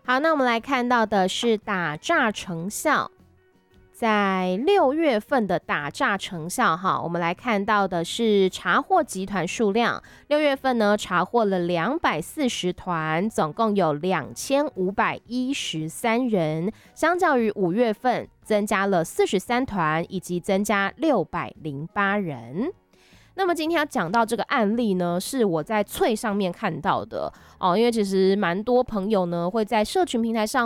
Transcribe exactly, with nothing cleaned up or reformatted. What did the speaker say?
好，那我们来看到的是打诈成效。在六月份的打诈成效哈，我们来看到的是查获集团数量。六月份呢，查获了两百四十团，总共有两千五百一十三人，相较于五月份增加了四十三团，以及增加六百零八人。那么今天要讲到这个案例呢，是我在脆上面看到的哦，因为其实蛮多朋友呢会在社群平台上